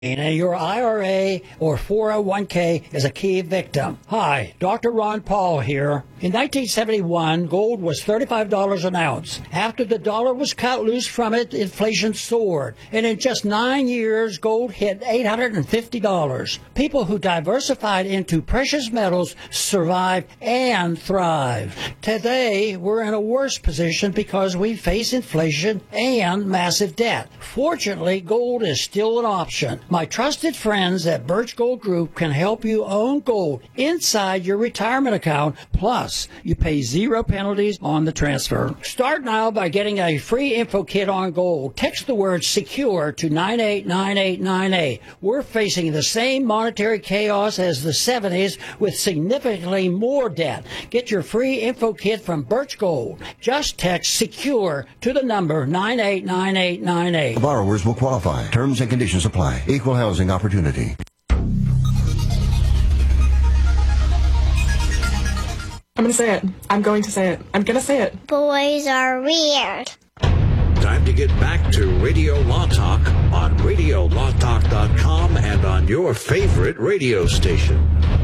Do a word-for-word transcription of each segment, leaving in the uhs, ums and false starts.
and your I R A or four oh one k is a key victim. Hi, Doctor Ron Paul here. In nineteen seventy-one, gold was thirty-five dollars an ounce. After the dollar was cut loose from it, inflation soared. And in just nine years, gold hit eight hundred fifty dollars. People who diversified into precious metals survive and thrive. Today, we're in a worse position because we face inflation and massive debt. Fortunately, gold is still an option. My trusted friends at Birch Gold Group can help you own gold inside your retirement account. Plus, you pay zero penalties on the transfer. Start now by getting a free info kit on gold. Text the word SECURE to nine eight nine eight nine eight. We're facing the same monetary chaos as the seventies with significantly more debt. Get your free info kit from Birch Gold. Just text SECURE to the number nine eight nine eight nine eight. Borrowers will qualify. Terms and conditions apply. Equal housing opportunity. I'm going to say it. I'm going to say it. I'm going to say it. Boys are weird. Time to get back to Radio Law Talk on radio law talk dot com and on your favorite radio station.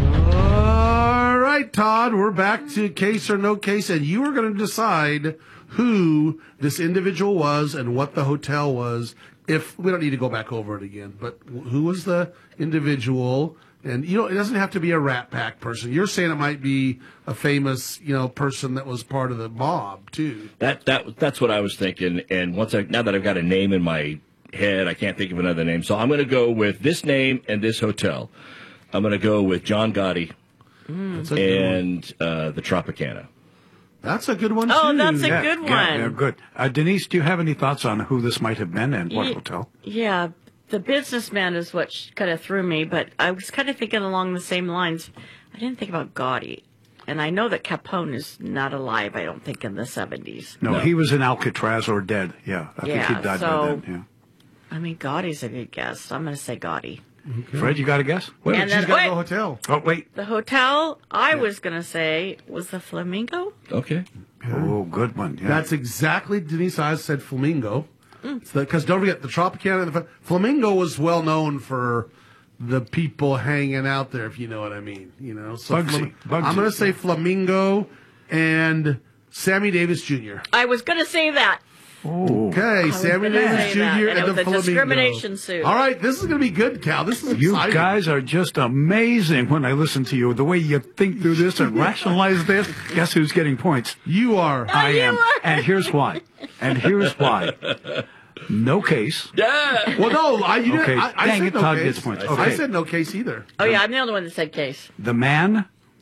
All right, Todd, we're back to case or no case, and you are going to decide who this individual was and what the hotel was. If we don't need to go back over it again, but who was the individual? And, you know, it doesn't have to be a Rat Pack person. You're saying it might be a famous, you know, person that was part of the mob, too. That that That's what I was thinking. And once I, now that I've got a name in my head, I can't think of another name. So I'm going to go with this name and this hotel. I'm going to go with John Gotti mm. and uh, the Tropicana. That's a good one, too. Oh, that's a yeah, good one. Yeah, yeah, good. Uh, Denise, do you have any thoughts on who this might have been and what Ye- hotel? Yeah, the businessman is what kind of threw me, but I was kind of thinking along the same lines. I didn't think about Gotti. And I know that Capone is not alive, I don't think, in the seventies. No, no. He was in Alcatraz or dead. Yeah, I yeah, think he died so, by then. Yeah. I mean, Gotti's a good guess. I'm going to say Gotti. Okay. Fred, you got a guess? Wait, and she's then, got wait, no hotel. Oh, wait. The hotel I yeah. was going to say was the Flamingo. Okay. Oh, good one. Yeah. That's exactly, Denise Oz said Flamingo. Because mm. don't forget, the Tropicana, and the Flamingo was well known for the people hanging out there, if you know what I mean. You know, so Bugsy. Flam- Bugsy. I'm going to say Flamingo and Sammy Davis Junior I was going to say that. Oh. Okay, Sammy Davis Junior and, and, and the it was a Flamingo. Discrimination suit. All right, this is going to be good, Cal. This is You exciting. guys are just amazing when I listen to you. The way you think through this and rationalize this. Guess who's getting points? You are. Oh, I you am. are. And here's why. And here's why. No case. Yeah. Well, no, I, you Okay. didn't, I, I Dang said it, no Todd case. gets points. I Okay. said no case either. Oh, yeah, I'm the only one that said case. The man,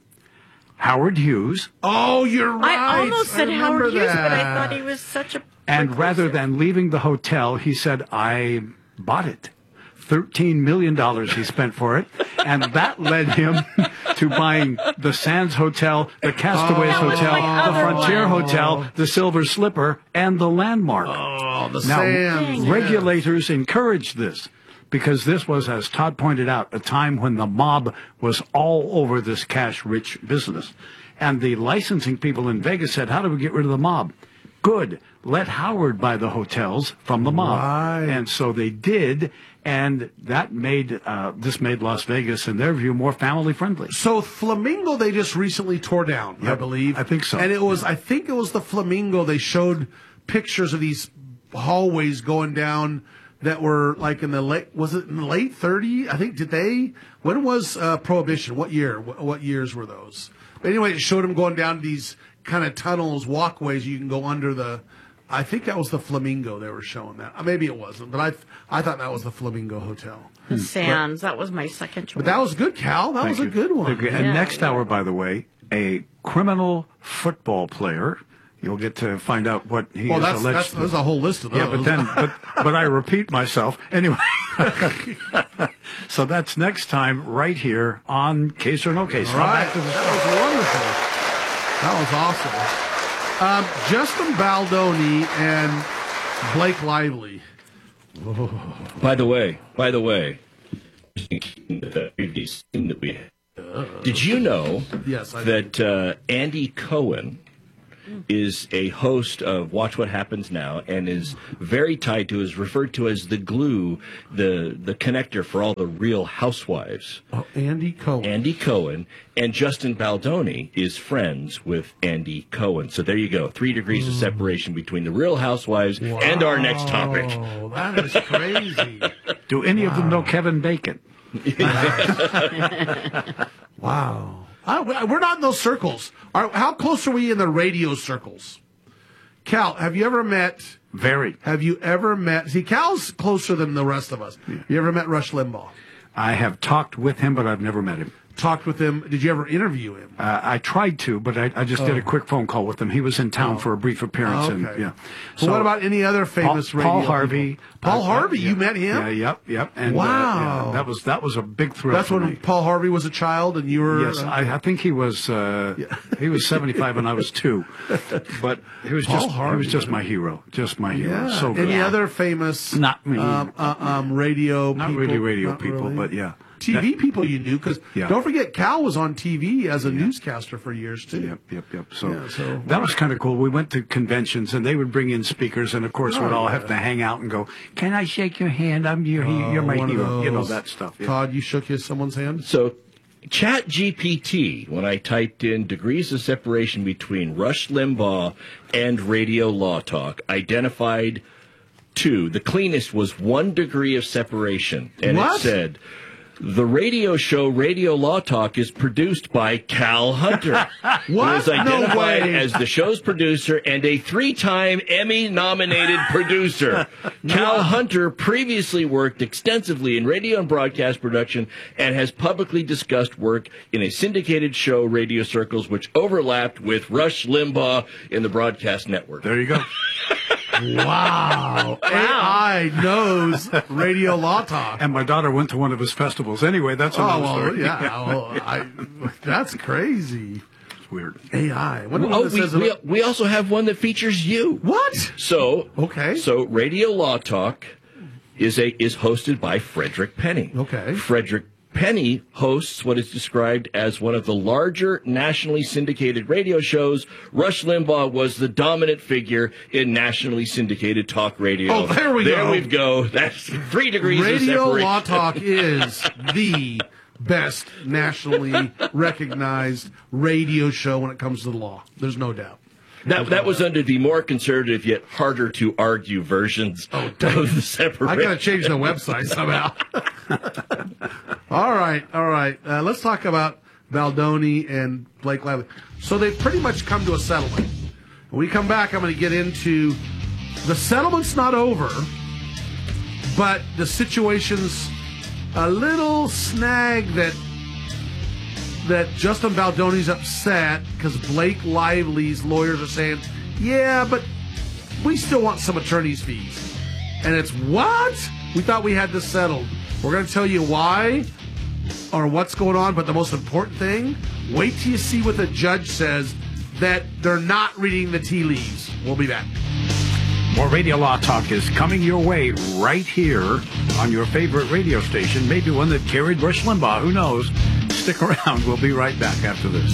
Howard Hughes. Oh, you're right. I almost said I Howard remember Hughes, that. but I thought he was such a... And rather than leaving the hotel, he said, I bought it. thirteen million dollars he spent for it. And that led him to buying the Sands Hotel, the Castaways Oh, Hotel, my the other Frontier one. Hotel, the Silver Slipper, and the Landmark. Oh, the Now, Sands. regulators encouraged this because this was, as Todd pointed out, a time when the mob was all over this cash-rich business. And the licensing people in Vegas said, how do we get rid of the mob? Good. Let Howard buy the hotels from the mob. Right. And so they did, and that made uh, this made Las Vegas, in their view, more family-friendly. So Flamingo, they just recently tore down, I Yep, believe. I think so. And it was, I think it was the Flamingo. They showed pictures of these hallways going down that were like in the late, was it in the late thirties? I think, did they, when was uh, Prohibition? What year? What, what years were those? But anyway, it showed them going down these kind of tunnels, walkways you can go under the, I think that was the Flamingo they were showing that. Uh, Maybe it wasn't, but I I thought that was the Flamingo Hotel. The Sands, that was my second choice. But that was good, Cal. That Thank was a you. good one. Okay, And Yeah. next hour, by the way, a criminal football player. You'll get to find out what he Well, is that's, alleged that's, to. there's a whole list of those. Yeah, but then, but, but I repeat myself. Anyway, so that's next time right here on Case or No Case. All Now right. back to the That was wonderful. That was awesome. Um, Justin Baldoni and Blake Lively. By the way, by the way, that we did you know Yes, I that uh, Andy Cohen is a host of Watch What Happens Now and is very tied to, is referred to as the glue, the the connector for all the Real Housewives. Oh, Andy Cohen. Andy Cohen. And Justin Baldoni is friends with Andy Cohen. So there you go. Three degrees of separation between the Real Housewives Wow. and our next topic. Oh, that is crazy. Do any wow. of them know Kevin Bacon? Wow. I, we're not in those circles. Are, how close are we in the radio circles? Cal, have you ever met... Very. Have you ever met... See, Cal's closer than the rest of us. Yeah. You ever met Rush Limbaugh? I have talked with him, but I've never met him. Talked with him. Did you ever interview him? Uh, I tried to, but I, I just oh. did a quick phone call with him. He was in town oh. for a brief appearance. Oh, okay. And, yeah. So, well, what about any other famous Paul, radio Paul Harvey. People? Paul uh, Harvey, yeah, you met him? Yeah, yep, yep. And, wow. Uh, yeah, that was that was a big thrill. That's for when me. Paul Harvey was a child, and you were. Yes, uh, I, I think he was. Uh, yeah. He was seventy-five, and I was two. But he was Paul just Harvey, he was just my hero, just my hero. Yeah. So good. Any other famous? Not me. Um, uh, um, radio. Not people? really radio Not people, really. but yeah. T V that, people you knew, because yeah. don't forget, Cal was on T V as a yeah. newscaster for years, too. Yep, yep, yep. So, yeah, so that was kind of cool. We went to conventions, and they would bring in speakers, and, of course, oh, we'd all yeah. have to hang out and go, can I shake your hand? I'm your, oh, you're my hero. You know, that stuff. Yeah. Todd, you shook his someone's hand? So, Chat G P T, when I typed in degrees of separation between Rush Limbaugh and Radio Law Talk, identified two. The cleanest was one degree of separation. And what? It said... The radio show Radio Law Talk is produced by Cal Hunter. What? Who is identified no way. as the show's producer and a three-time Emmy-nominated producer. Cal Hunter previously worked extensively in radio and broadcast production and has publicly discussed work in a syndicated show, Radio Circles, which overlapped with Rush Limbaugh in the broadcast network. There you go. Wow. A I knows Radio Law Talk. And my daughter went to one of his festivals. Anyway, that's another oh, well, story. Yeah, well, I, that's crazy. It's weird. A I. What, oh, what we, we, we also have one that features you. What? So, okay. So Radio Law Talk is a is hosted by Frederick Penny. Okay. Frederick Penny hosts what is described as one of the larger nationally syndicated radio shows. Rush Limbaugh was the dominant figure in nationally syndicated talk radio. Oh, there we there go. There we go. That's three degrees radio of separation. Radio Law Talk is the best nationally recognized radio show when it comes to the law. There's no doubt. That that was under the more conservative yet harder to argue versions oh, of the separation. I got to change the website somehow. all right, all right. Uh, let's talk about Baldoni and Blake Lively. So they've pretty much come to a settlement. When we come back, I'm going to get into the settlement's not over, but the situation's a little snag that. that Justin Baldoni's upset because Blake Lively's lawyers are saying, yeah, but we still want some attorney's fees. And it's, what? We thought we had this settled. We're going to tell you why or what's going on, but the most important thing, wait till you see what the judge says, that they're not reading the tea leaves. We'll be back. More Radio Law Talk is coming your way right here on your favorite radio station, maybe one that carried Rush Limbaugh, who knows? Stick around. We'll be right back after this.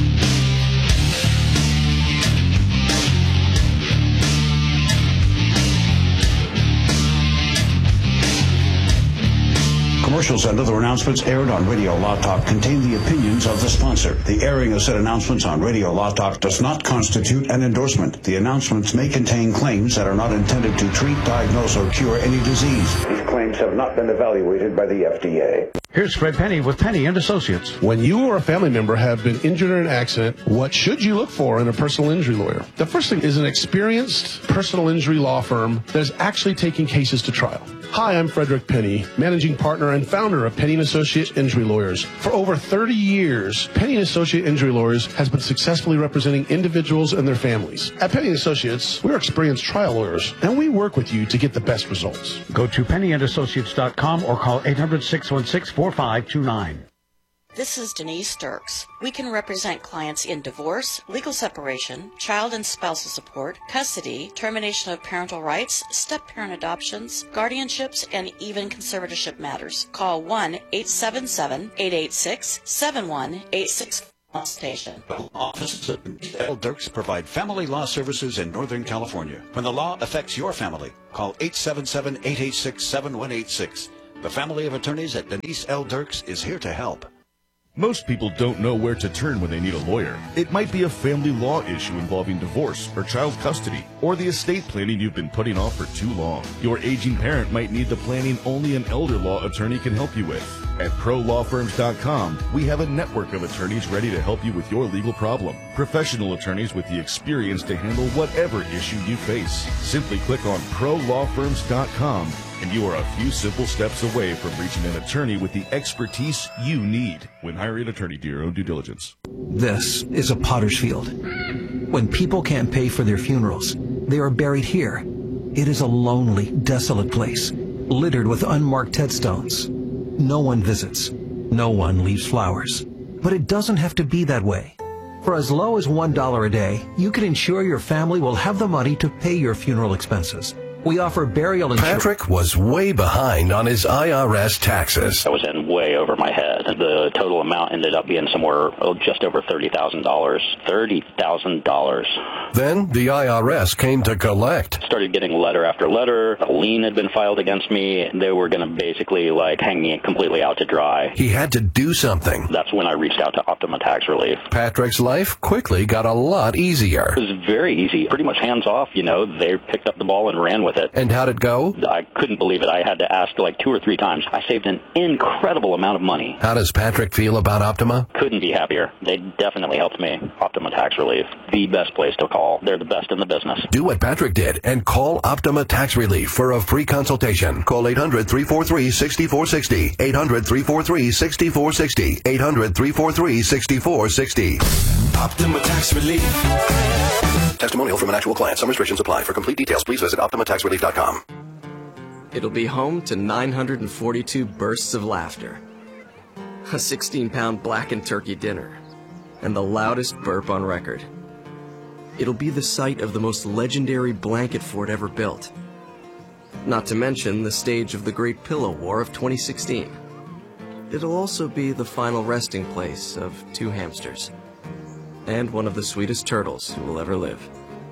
Commercials and other announcements aired on Radio Law Talk contain the opinions of the sponsor. The airing of said announcements on Radio Law Talk does not constitute an endorsement. The announcements may contain claims that are not intended to treat, diagnose, or cure any disease. These claims have not been evaluated by the F D A. Here's Fred Penny with Penny and Associates. When you or a family member have been injured in an accident, what should you look for in a personal injury lawyer? The first thing is an experienced personal injury law firm that is actually taking cases to trial. Hi, I'm Frederick Penny, managing partner and founder of Penny and Associate Injury Lawyers. For over thirty years, Penny and Associate Injury Lawyers has been successfully representing individuals and their families. At Penny and Associates, we're experienced trial lawyers, and we work with you to get the best results. Go to penny and associates dot com or call eight hundred, six one six, four five two nine. This is Denise Sturks. We can represent clients in divorce, legal separation, child and spousal support, custody, termination of parental rights, step-parent adoptions, guardianships, and even conservatorship matters. Call one eight seven seven, eight eight six, seven one eight six. Station. Offices of Denise L. Dirks provide family law services in Northern California. When the law affects your family, call eight seven seven, eight eight six, seven one eight six. The family of attorneys at Denise L. Dirks is here to help. Most people don't know where to turn when they need a lawyer. It might be a family law issue involving divorce or child custody, or the estate planning you've been putting off for too long. Your aging parent might need the planning only an elder law attorney can help you with. At pro law firms dot com, we have a network of attorneys ready to help you with your legal problem. Professional attorneys with the experience to handle whatever issue you face. Simply click on pro law firms dot com and you are a few simple steps away from reaching an attorney with the expertise you need. When hiring an attorney, do your own due diligence. This is a potter's field. When people can't pay for their funerals, they are buried here. It is a lonely, desolate place, littered with unmarked headstones. No one visits. No one leaves flowers. But it doesn't have to be that way. For as low as one dollar a day, you can ensure your family will have the money to pay your funeral expenses. We offer burial insurance. Patrick was way behind on his I R S taxes. I was in way over my head. The total amount ended up being somewhere oh, just over thirty thousand dollars. thirty thousand dollars. Then the I R S came to collect. Started getting letter after letter. A lien had been filed against me. They were going to basically like hang me completely out to dry. He had to do something. That's when I reached out to Optima Tax Relief. Patrick's life quickly got a lot easier. It was very easy. Pretty much hands off, you know. They picked up the ball and ran with it. And how'd it go? I couldn't believe it. I had to ask like two or three times. I saved an incredible amount of money. How does Patrick feel about Optima? Couldn't be happier. They definitely helped me. Optima Tax Relief, the best place to call. They're the best in the business. Do what Patrick did and call Optima Tax Relief for a free consultation. Call eight hundred, three four three, six four six zero. eight hundred, three four three, six four six zero. eight hundred, three four three, six four six zero. Optima Tax Relief. Testimonial from an actual client. Some restrictions apply. For complete details, please visit optima tax relief dot com. It'll be home to nine hundred forty-two bursts of laughter, a sixteen pound blackened turkey dinner, and the loudest burp on record. It'll be the site of the most legendary blanket fort ever built, not to mention the stage of the Great Pillow War of twenty sixteen. It'll also be the final resting place of two hamsters, and one of the sweetest turtles who will ever live.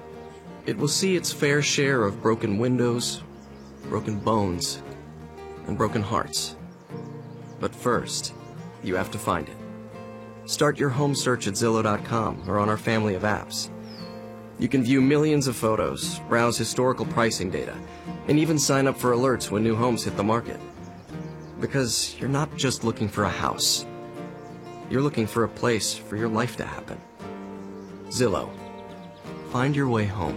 It will see its fair share of broken windows, broken bones, and broken hearts. But first, you have to find it. Start your home search at Zillow dot com or on our family of apps. You can view millions of photos, browse historical pricing data, and even sign up for alerts when new homes hit the market. Because you're not just looking for a house. You're looking for a place for your life to happen. Zillow. Find your way home.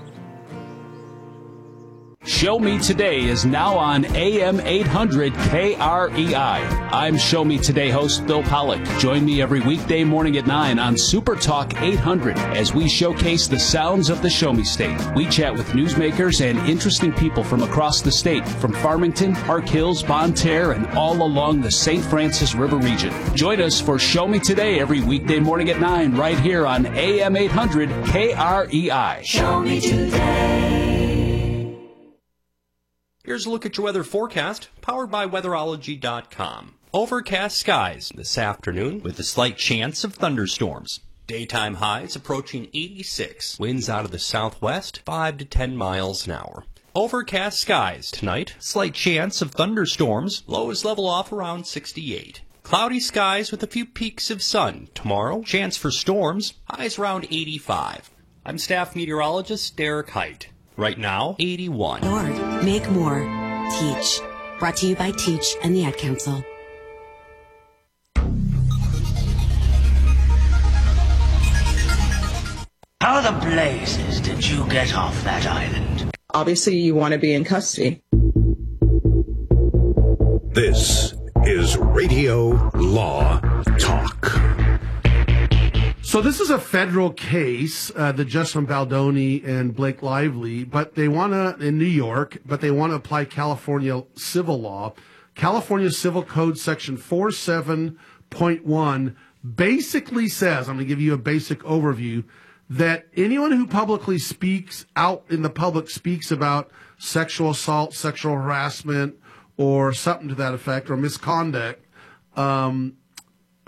Show Me Today is now on A M eight hundred K R E I. I'm Show Me Today host Bill Pollock. Join me every weekday morning at nine on Super Talk eight hundred as we showcase the sounds of the Show Me State. We chat with newsmakers and interesting people from across the state, from Farmington, Park Hills, Bonne Terre, and all along the Saint Francis River region. Join us for Show Me Today every weekday morning at nine right here on A M eight hundred K R E I. Show Me Today. Here's a look at your weather forecast, powered by weatherology dot com. Overcast skies this afternoon with a slight chance of thunderstorms. Daytime highs approaching eighty-six. Winds out of the southwest, five to ten miles an hour. Overcast skies tonight, slight chance of thunderstorms. Lows level off around sixty-eight. Cloudy skies with a few peaks of sun. Tomorrow, chance for storms, highs around eighty-five. I'm staff meteorologist Derek Height. Right now, eighty-one. Lord, make more. Teach. Brought to you by Teach and the Ad Council. How the blazes did you get off that island? Obviously, you want to be in custody. This is Radio Law Talk. So this is a federal case, uh, the Justin Baldoni and Blake Lively, but they want to, in New York, but they want to apply California civil law. California Civil Code Section forty-seven point one basically says, I'm going to give you a basic overview, that anyone who publicly speaks out in the public speaks about sexual assault, sexual harassment, or something to that effect, or misconduct, um,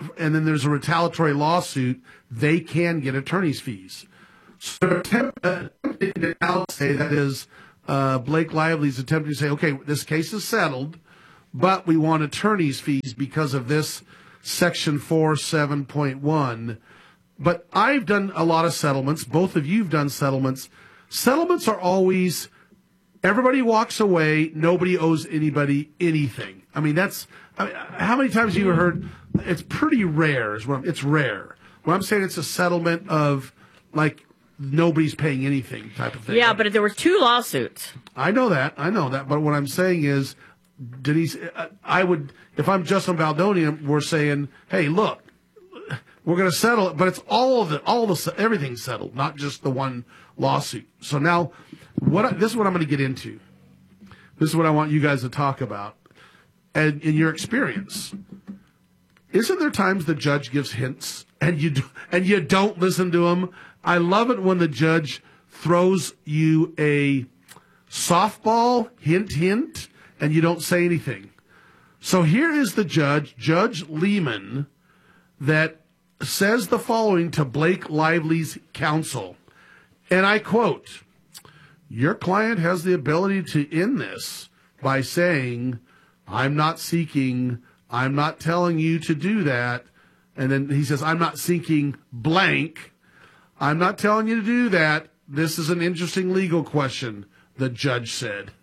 and then there's a retaliatory lawsuit, they can get attorney's fees. So they're attempt- attempting to now say that is uh, Blake Lively's attempting to say, okay, this case is settled, but we want attorney's fees because of this Section four seven point one. But I've done a lot of settlements. Both of you've done settlements. Settlements are always, everybody walks away, nobody owes anybody anything. I mean, that's, I mean, how many times have you heard, it's pretty rare, is what I'm, it's rare. When I'm saying it's a settlement of, like, nobody's paying anything type of thing. Yeah, but there were two lawsuits. I know that, I know that, but what I'm saying is, Denise, I would, if I'm Justin Baldoni, we're saying, hey, look, we're going to settle it, but it's all of it, all the, everything's settled, not just the one lawsuit. So now, what I, this is what I'm going to get into. This is what I want you guys to talk about. And in your experience, isn't there times the judge gives hints and you do, and you don't listen to him? I love it when the judge throws you a softball, hint, hint, and you don't say anything. So here is the judge, Judge Lehman, that says the following to Blake Lively's counsel. And I quote, your client has the ability to end this by saying, I'm not seeking, I'm not telling you to do that. And then he says, I'm not seeking blank. I'm not telling you to do that. This is an interesting legal question, the judge said.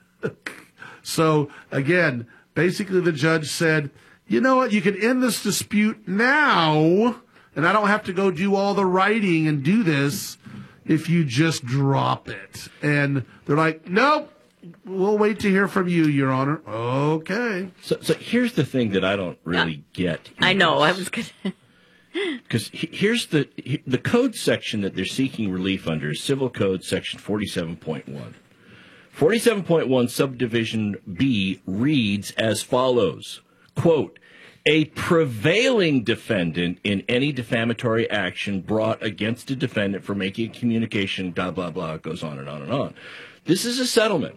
So, again, basically the judge said, you know what, you can end this dispute now, and I don't have to go do all the writing and do this if you just drop it. And they're like, nope, we'll wait to hear from you, Your Honor. Okay. So, so here's the thing that I don't really get. I know. I was going to... Because here's the the code section that they're seeking relief under is Civil Code Section forty-seven point one. forty-seven point one subdivision B reads as follows, quote, a prevailing defendant in any defamatory action brought against a defendant for making a communication, blah, blah, blah, it goes on and on and on. This is a settlement.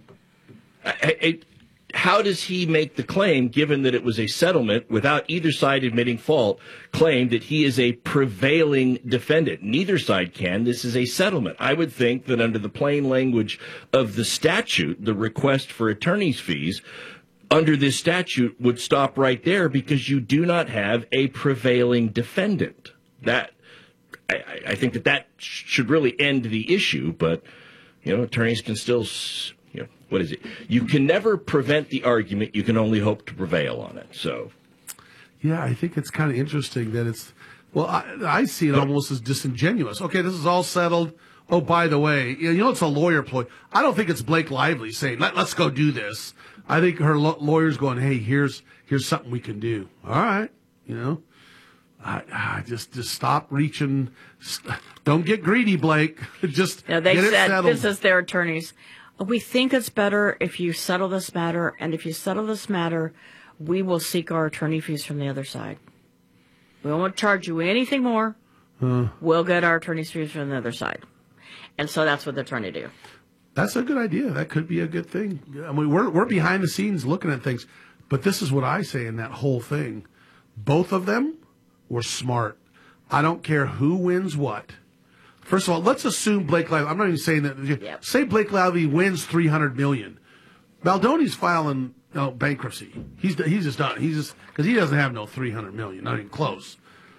I, I, how does he make the claim, given that it was a settlement, without either side admitting fault, claim that he is a prevailing defendant? Neither side can. This is a settlement. I would think that under the plain language of the statute, the request for attorney's fees under this statute would stop right there because you do not have a prevailing defendant. That I, I think that that should really end the issue, but, you know, attorneys can still... You know, what is it? You can never prevent the argument. You can only hope to prevail on it. So, yeah, I think it's kind of interesting that it's, well, I, I see it almost as disingenuous. Okay, this is all settled. Oh, by the way, you know, it's a lawyer ploy. I don't think it's Blake Lively saying, Let, let's go do this. I think her lo- lawyer's going, hey, here's here's something we can do. All right, you know. I, I just just stop reaching. Don't get greedy, Blake. just yeah, they get it said, settled. this is their attorneys. We think it's better if you settle this matter, and if you settle this matter, we will seek our attorney fees from the other side. We won't charge you anything more. Uh, we'll get our attorney's fees from the other side. And so that's what they're trying to do. That's a good idea. That could be a good thing. I mean, we're we're behind the scenes looking at things, but this is what I say in that whole thing. Both of them were smart. I don't care who wins what. First of all, let's assume Blake Lively. I'm not even saying that. Yep. Say Blake Lively wins three hundred million dollars. Baldoni's filing you know, bankruptcy. He's he's just done. He's just because he doesn't have no three hundred million dollars, not even close.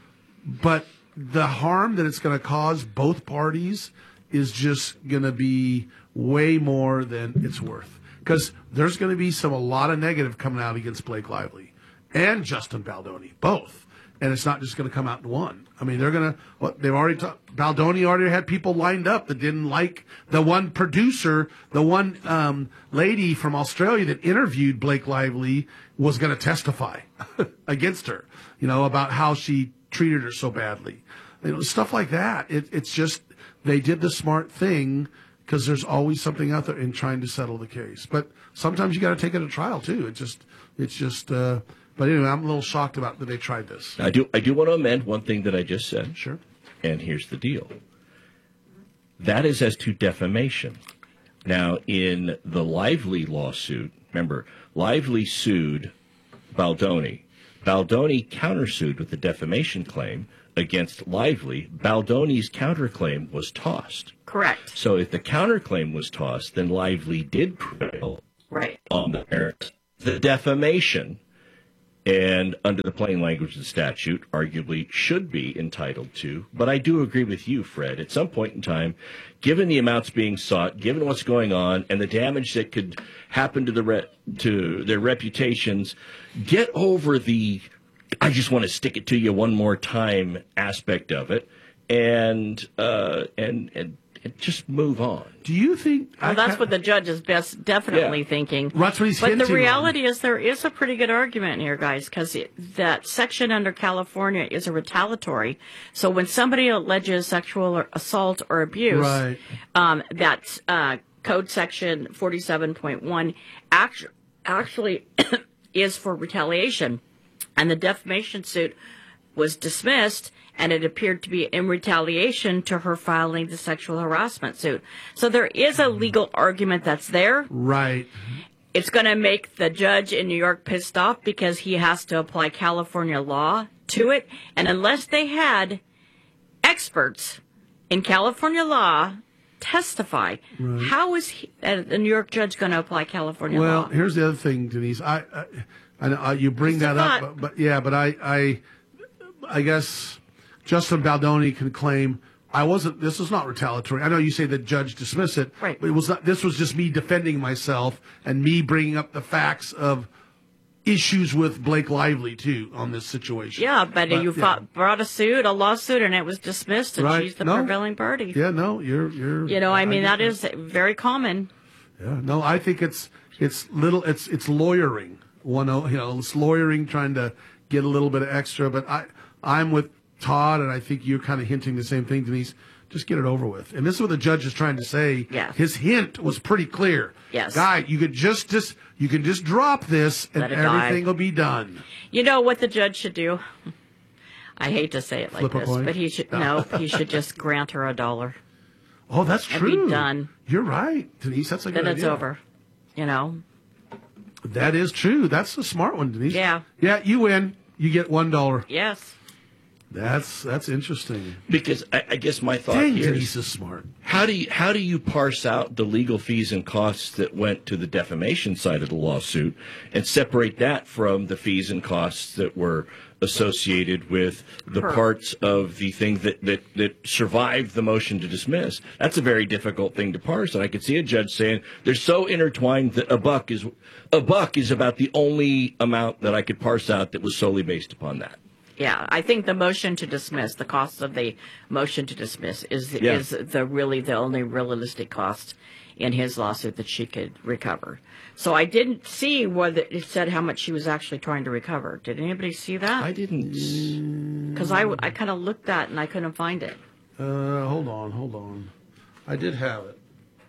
But the harm that it's going to cause both parties is just going to be way more than it's worth. Because there's going to be some a lot of negative coming out against Blake Lively and Justin Baldoni, both. And it's not just going to come out in one. I mean, they're going to, what they've already talked, Baldoni already had people lined up that didn't like the one producer, the one um, lady from Australia that interviewed Blake Lively was going to testify against her, you know, about how she treated her so badly. You know, stuff like that. It, it's just, they did the smart thing because there's always something out there in trying to settle the case. But sometimes you got to take it to trial too. It just, it's just, uh, But anyway, I'm a little shocked about that they tried this. I do I do want to amend one thing that I just said. Sure. And here's the deal. That is as to defamation. Now, in the Lively lawsuit, remember, Lively sued Baldoni Baldoni countersued with the defamation claim against Lively. Baldoni's counterclaim was tossed. Correct. So if the counterclaim was tossed, then Lively did prevail right. on the merits. The defamation, and under the plain language of the statute, arguably should be entitled to. But I do agree with you, Fred. At some point in time, given the amounts being sought, given what's going on, and the damage that could happen to the re- to their reputations, get over the "I just want to stick it to you one more time" aspect of it, and uh, and and. And just move on. Do you think... Well, that's what the judge is best definitely Yeah. thinking. That's what he's But the hinting reality is there is a pretty good argument here, guys, because that section under California is a retaliatory. So when somebody alleges sexual or assault or abuse, Right. um, that uh, code section forty-seven point one actu- actually is for retaliation. And the defamation suit was dismissed, and it appeared to be in retaliation to her filing the sexual harassment suit. So there is a legal argument that's there. Right. It's going to make the judge in New York pissed off because he has to apply California law to it. And unless they had experts in California law testify, Right. how is he, uh, the New York judge going to apply California Well, law? here's the other thing, Denise. I, I, I know uh, you bring Just a that up, thought. but, but yeah, but I, I, I guess Justin Baldoni can claim I wasn't. This is not retaliatory. I know you say the judge dismissed it, Right. but it was not. This was just me defending myself and me bringing up the facts of issues with Blake Lively too on this situation. Yeah, but, you yeah. fought, brought a suit, a lawsuit, and it was dismissed, and Right. she's the No. prevailing party. Yeah, no, you're you're. You know, I mean, that get is very common. Yeah, no, I think it's it's little it's it's lawyering. One, oh, you know, it's lawyering, trying to get a little bit of extra. But I I'm with Todd, and I think you're kind of hinting the same thing, Denise. Just get it over with. And this is what the judge is trying to say. Yeah. His hint was pretty clear. Yes. Guy, you could just just you can just drop this, and Let it die. everything will be done. You know what the judge should do? I hate to say it like Flip a this, coin? but he should no, he should just grant her a dollar. Oh, that's And true. be done. You're right, Denise. That's a good Then it's idea. over. You know? That is true. That's a smart one, Denise. Yeah. Yeah, you win. You get one dollar. Yes. That's that's interesting. Because I, I guess my thought Dang, here Denise is, is smart. how do you how do you parse out the legal fees and costs that went to the defamation side of the lawsuit and separate that from the fees and costs that were associated with the Her. parts of the thing that, that, that survived the motion to dismiss? That's a very difficult thing to parse, and I could see a judge saying they're so intertwined that a buck is a buck is about the only amount that I could parse out that was solely based upon that. Yeah, I think the motion to dismiss, the cost of the motion to dismiss is Yeah. is the really the only realistic cost in his lawsuit that she could recover. So I didn't see whether it said how much she was actually trying to recover. Did anybody see that? I didn't. Because I, I kind of looked at it and I couldn't find it. Uh, hold on, hold on. I did have it.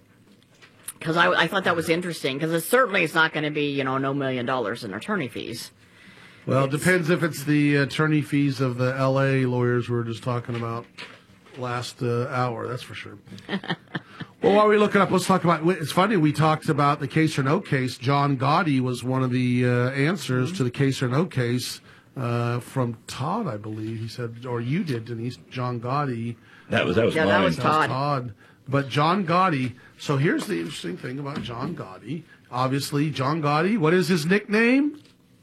Because I, I thought that was interesting. Because it certainly is not going to be, you know, no million dollars in attorney fees. Well, it depends if it's the attorney fees of the L A lawyers we were just talking about last uh, hour. That's for sure. Well, while we're looking up, let's talk about. It's funny, we talked about the case or no case. John Gotti was one of the uh, answers to the case or no case uh, from Todd, I believe. He said, or you did, Denise. John Gotti. That was that was Yeah, mine. that was Todd. Todd. But John Gotti. So here's the interesting thing about John Gotti. Obviously, John Gotti. What is his nickname?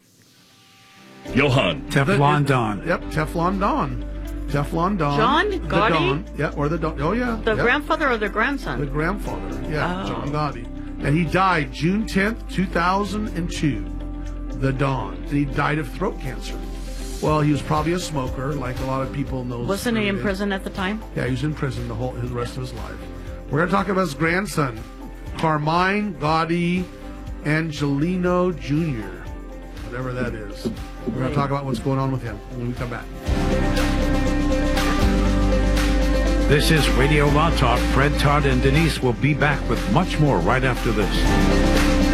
Johan. Teflon Don. Yep, Teflon Don. Teflon Don. John The Gotti? Don. Yeah, or the Don. Oh, yeah. The yep. grandfather or the grandson? The grandfather. Yeah, Oh. John Gotti. And he died June tenth, two thousand two. The Don. And he died of throat cancer. Well, he was probably a smoker, like a lot of people know. Wasn't he in prison at the time? Yeah, he was in prison the whole his rest of his life. We're going to talk about his grandson, Carmine Gotti Angelino Junior Whatever that is. We're going to talk about what's going on with him when we come back. This is Radio Law Talk. Fred, Todd, and Denise will be back with much more right after this.